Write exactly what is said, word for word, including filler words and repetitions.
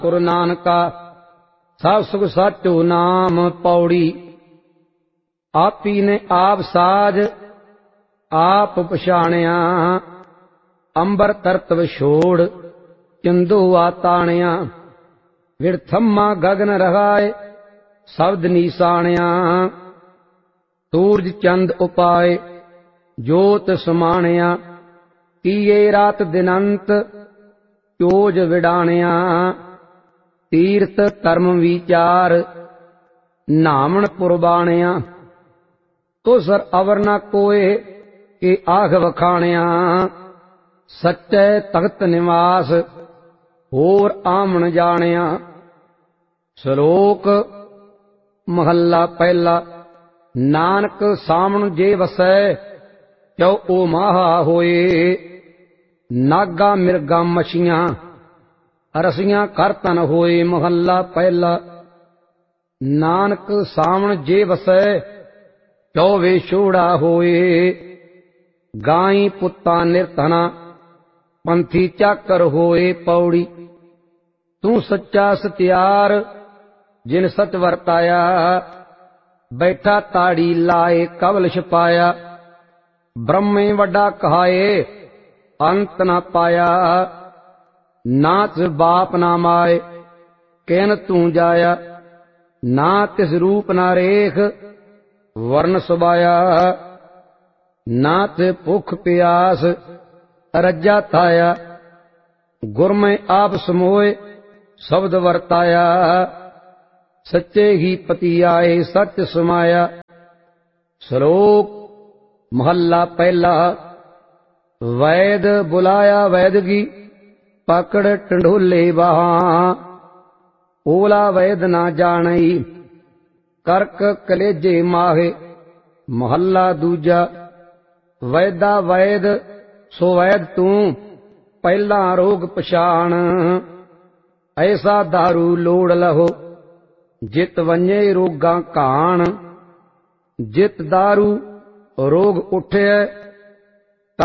ਗੁਰੂ ਨਾਨਕਾ ਸਭ ਸੁਖ ਸਾਚੋ ਨਾਮ ਪੌੜੀ। ਆਪੀ ਨੇ ਆਪ ਸਾਜ ਆਪ ਪਛਾਣਿਆ, ਅੰਬਰ ਤਰਤ ਵਿਛੋੜ ਚੰਦੋ ਆਤਾਣਿਆ। ਵਿਰਥਮਾ ਗਗਨ ਰਹਾਏ ਸ਼ਬਦ ਨੀਸਾਣਿਆ, ਸੂਰਜ ਚੰਦ ਉਪਾਏ ਜੋਤ ਸਮਾਣਿਆ। ਕੀਏ ਰਾਤ ਦਿਨੰਤ ਚੋਜ ਵਿਡਾਣਿਆ, ਤੀਰਥ ਧਰਮ ਵਿਚਾਰ ਨਾਮਣ ਪੁਰਬਾਣਿਆ। ਤੁਸਰ ਅਵਰ ਨ ਕੋਏ ਕਿ ਆਖ ਵਖਾਣਿਆ, ਸੱਚੇ ਤਖਤ ਨਿਵਾਸ ਹੋਰ ਆਮਣ ਜਾਣਿਆ। ਸ਼ਲੋਕ ਮਹੱਲਾ ਪਹਿਲਾ। ਨਾਨਕ ਸਾਮਣ ਜੇ ਵਸੈ ਕਿਉ ਓ ਮਾਹਾ ਹੋਏ, ਨਾਗਾ ਮਿਰਗਾ ਮਛੀਆਂ ਰਸੀਆਂ ਕਰ ਤਨ ਹੋਏ। ਮਹੱਲਾ ਪਹਿਲਾ। ਨਾਨਕ ਸਾਵਣ ਜੇ ਵਸੈ ਕਿਉ ਵੇ ਛੋੜਾ ਹੋਏ, ਗਾਈ ਪੁੱਤਾਂ ਨਿਰਧਨਾ ਪੰਥੀ ਚਾਕਰ ਹੋਏ। ਪੌੜੀ। ਤੂੰ ਸੱਚਾ ਸਤਿਆਰ ਜਿਨ ਸਚ ਵਰਤਾਇਆ, ਬੈਠਾ ਤਾੜੀ ਲਾਏ ਕਵਲ ਛਪਾਇਆ। ਬ੍ਰਹਮੇ ਵੱਡਾ ਕਹਾਏ ਅੰਤ ਨਾ ਪਾਇਆ, ਨਾ ਤਿਸ ਬਾਪ ਨਾ ਮਾਏ ਕਹਿਨ ਤੂੰ ਜਾਇਆ। ਨਾ ਤਿਸ ਰੂਪ ਨਾ ਰੇਖ ਵਰਨ ਸੁਬਾਇਆ, ਨਾ ਤੇ ਭੁੱਖ ਪਿਆਸ ਰੱਜਾ ਥਾਇਆ। ਗੁਰਮੈ ਆਪ ਸਮੋਏ ਸ਼ਬਦ ਵਰਤਾਇਆ, ਸੱਚੇ ਹੀ ਪਤੀ ਆਏ ਸੱਚ ਸਮਾਇਆ। ਸ਼ਲੋਕ ਮਹੱਲਾ ਪਹਿਲਾ। ਵੈਦ ਬੁਲਾਇਆ ਵੈਦਗੀ ਪਕੜ ਟੰਡੋਲੇ ਬਾਹਾਂ, ਓਲਾ ਵੈਦ ਨਾ ਜਾਣਈ ਕਰਕ ਕਲੇਜੇ ਮਾਹੇ। ਮਹੱਲਾ ਦੂਜਾ। ਵੈਦਾ ਵੈਦ ਸੋ ਵੈਦ ਤੂੰ ਪਹਿਲਾਂ ਰੋਗ ਪਛਾਣ, ਐਸਾ ਦਾਰੂ ਲੋੜ ਲਹੋ ਜਿਤ ਵੰਜੇ ਰੋਗਾਂ ਘਾਣ। ਜਿਤ ਦਾਰੂ ਰੋਗ ਉਠਿਐ